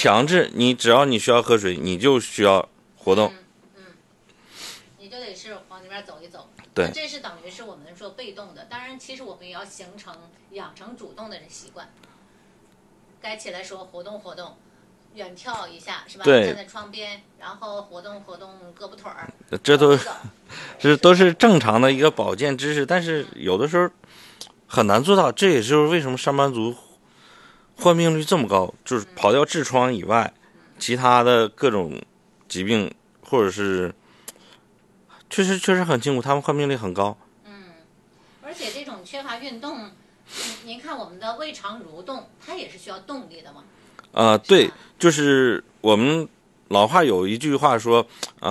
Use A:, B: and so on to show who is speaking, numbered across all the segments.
A: 强制你，只要你需要喝水，你就需要活动。
B: 你就得是往那边走一走。
A: 对，
B: 这是等于是我们说被动的。当然，其实我们也要养成主动的习惯。该起来说活动活动，远眺一下是吧？
A: 对，
B: 站在窗边，然后活动活动胳膊腿儿。
A: 这都是正常的一个保健知识，但是有的时候很难做到。这也就是为什么上班族患病率这么高，就是跑掉痔疮以外，其他的各种疾病或者是确实很辛苦，他们患病率很高。
B: 而且这种缺乏运动，您看我们的胃肠蠕动，它也是需要动力的吗？
A: 对，就是我们老话有一句话说，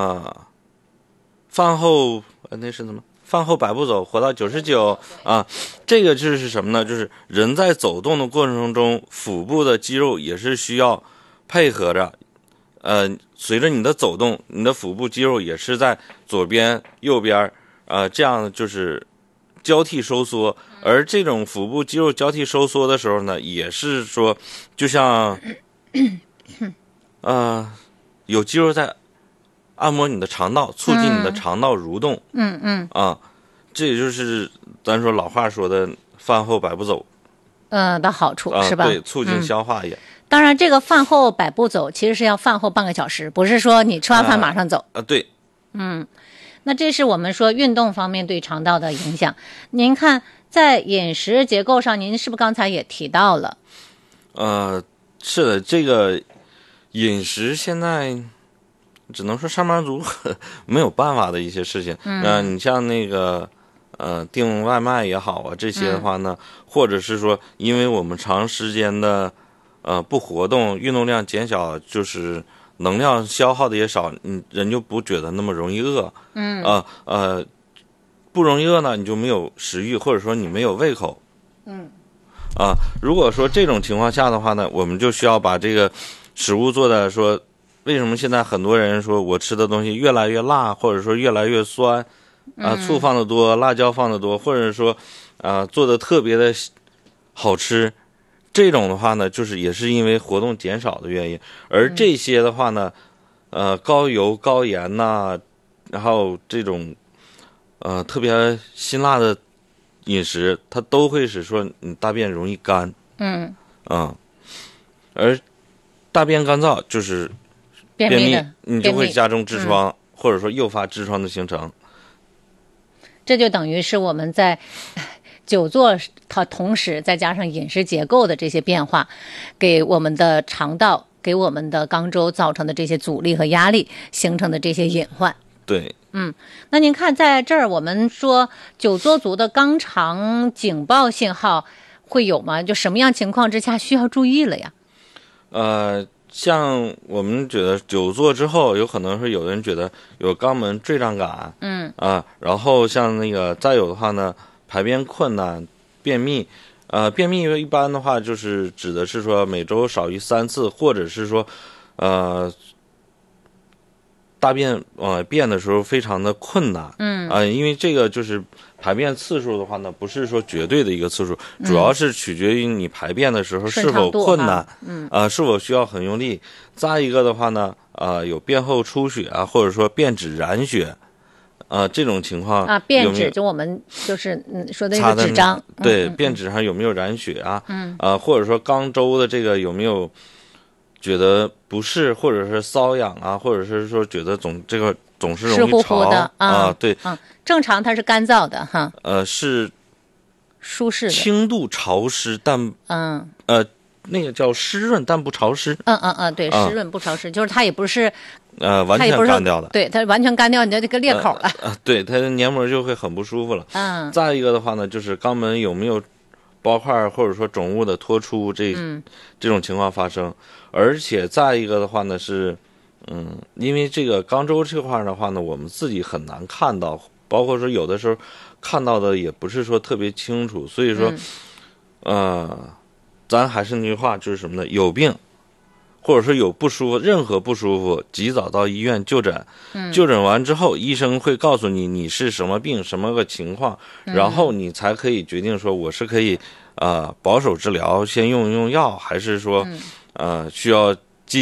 A: 饭后那是什么？饭后百步走，活到99啊。这个就是什么呢？就是人在走动的过程中，腹部的肌肉也是需要配合着。随着你的走动，你的腹部肌肉也是在左边、右边，这样就是交替收缩。而这种腹部肌肉交替收缩的时候呢，也是说，就像，有肌肉在按摩你的肠道，促进你的肠道蠕动。这也就是咱说老话说的饭后百步走。
B: 的好处是吧？
A: 对，促进消化也。
B: 当然，这个饭后百步走其实是要饭后半个小时，不是说你吃完饭马上走。
A: 对。
B: 那这是我们说运动方面对肠道的影响。您看，在饮食结构上，您是不是刚才也提到了？
A: 是的，这个饮食现在只能说上班族没有办法的一些事情。你像那个订外卖也好啊，这些的话呢，或者是说，因为我们长时间的不活动，运动量减小，就是能量消耗的也少，人就不觉得那么容易饿。不容易饿呢，你就没有食欲，或者说你没有胃口。如果说这种情况下的话呢，我们就需要把这个食物做的说，为什么现在很多人说我吃的东西越来越辣，或者说越来越酸，醋放的多，辣椒放的多，或者说做的特别的好吃，这种的话呢，就是也是因为活动减少的原因。而这些的话呢，高油高盐呐，然后这种特别辛辣的饮食，它都会使说你大便容易干。而大便干燥就是便秘，你就会加重痔疮，或者说诱发痔疮的形成。
B: 这就等于是我们在久坐它同时再加上饮食结构的这些变化，给我们的肠道、给我们的肛周造成的这些阻力和压力形成的这些隐患。
A: 对。
B: 那您看在这儿我们说久坐族的肛肠警报信号会有吗？就什么样情况之下需要注意了呀？
A: 像我们觉得久坐之后，有可能是有的人觉得有肛门坠胀感。然后像那个再有的话呢，排便困难、便秘。便秘一般的话就是指的是说每周少于3次，或者是说大便便的时候非常的困难。因为这个就是排便次数的话呢，不是说绝对的一个次数，主要是取决于你排便的时候是否困难，是否需要很用力。再一个的话呢，有便后出血啊，或者说便脂染血，这种情况
B: 便脂就我们就是说的那个纸张，
A: 对，便脂上有没有染血啊？或者说肛周的这个有没有觉得不适，或者是瘙痒啊，或者是说觉得总是容易潮
B: 的
A: 对，
B: 正常它是干燥的哈，
A: 是
B: 舒适的，
A: 轻度潮湿，但那个叫湿润但不潮湿。
B: 对，湿润不潮湿，就是它也不是
A: 完全干掉的，
B: 对，它完全干掉你的这个裂口了，
A: 对，它的黏膜就会很不舒服了。再一个的话呢，就是肛门有没有包块或者说肿物的脱出，这种情况发生。而且再一个的话呢是，因为这个肛周这块的话呢，我们自己很难看到，包括说有的时候看到的也不是说特别清楚，所以说，咱还是那句话，就是什么呢？有病，或者说有不舒服，任何不舒服，及早到医院就诊。就诊完之后，医生会告诉你是什么病，什么个情况，然后你才可以决定说我是可以保守治疗，先用药，还是说需要